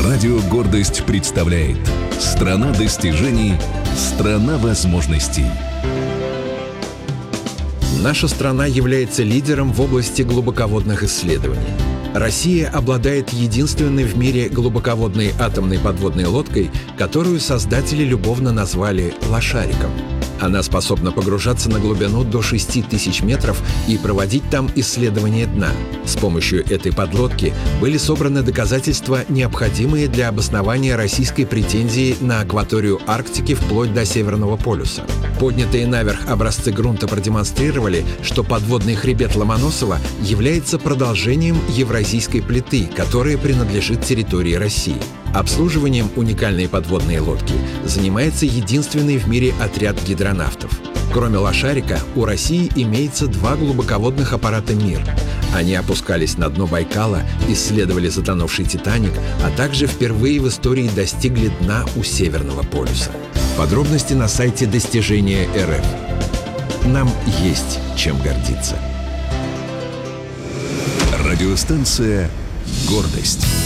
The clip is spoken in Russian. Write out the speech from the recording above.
Радио «Гордость» представляет «Страна достижений, страна возможностей». Наша страна является лидером в области глубоководных исследований. Россия обладает единственной в мире глубоководной атомной подводной лодкой, которую создатели любовно назвали «Лошариком». Она способна погружаться на глубину до 6000 метров и проводить там исследования дна. С помощью этой подлодки были собраны доказательства, необходимые для обоснования российской претензии на акваторию Арктики вплоть до Северного полюса. Поднятые наверх образцы грунта продемонстрировали, что подводный хребет Ломоносова является продолжением Евразийской плиты, которая принадлежит территории России. Обслуживанием уникальной подводной лодки занимается единственный в мире отряд гидронавтов. Кроме «Лошарика», у России имеется 2 глубоководных аппарата «Мир». Они опускались на дно Байкала, исследовали затонувший «Титаник», а также впервые в истории достигли дна у Северного полюса. Подробности на сайте Достижения РФ. Нам есть чем гордиться. Радиостанция «Гордость».